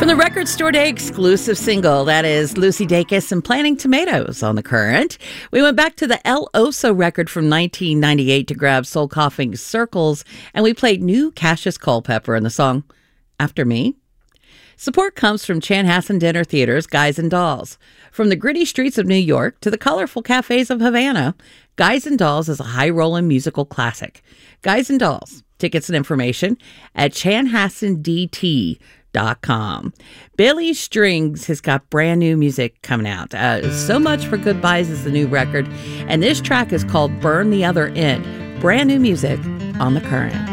From the Record Store Day exclusive single, that is Lucy Dacus and Planting Tomatoes on The Current. We went back to the El Oso record from 1998 to grab Soul Coughing's Circles, and we played new Cassius Culpepper in the song After Me. Support comes from Chanhassen Dinner Theater's Guys and Dolls. From the gritty streets of New York to the colorful cafes of Havana, Guys and Dolls is a high-rolling musical classic. Guys and Dolls. Tickets and information at chanhassendt.com. Billy Strings has got brand new music coming out. So Much for Goodbyes is the new record, and this track is called Burn the Other End. Brand new music on The Current.